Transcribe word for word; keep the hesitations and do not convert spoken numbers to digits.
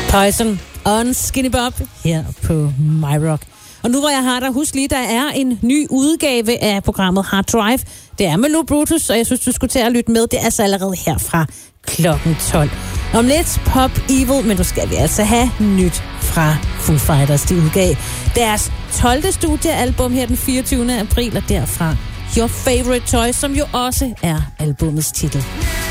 Poison on Skinny Bob her på MyRock. Og nu hvor jeg har dig, husk lige, der er en ny udgave af programmet Hard Drive. Det er med Lou Brutus, og jeg synes, du skulle til at lytte med. Det er altså allerede her fra klokken tolv. Om lidt Pop Evil, men nu skal vi altså have nyt fra Foo Fighters. De udgav deres tolvte studiealbum her den fireogtyvende april, og derfra Your Favorite Toy, som jo også er albumets titel.